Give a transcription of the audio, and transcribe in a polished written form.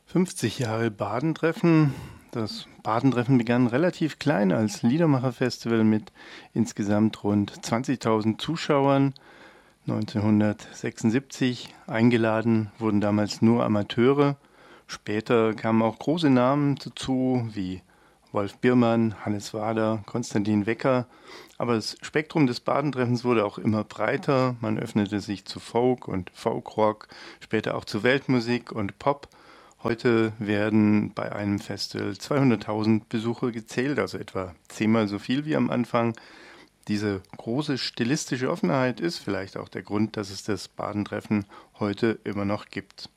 50 Jahre Badentreffen. Das Badentreffen begann relativ klein als Liedermacherfestival mit insgesamt rund 20.000 Zuschauern 1976. Eingeladen wurden damals nur Amateure. Später kamen auch große Namen dazu, wie Wolf Biermann, Hannes Wader, Konstantin Wecker. Aber das Spektrum des Badentreffens wurde auch immer breiter. Man öffnete sich zu Folk und Folkrock, später auch zu Weltmusik und Pop. Heute werden bei einem Festival 200.000 Besucher gezählt, also etwa 10-mal so viel wie am Anfang. Diese große stilistische Offenheit ist vielleicht auch der Grund, dass es das Badentreffen heute immer noch gibt.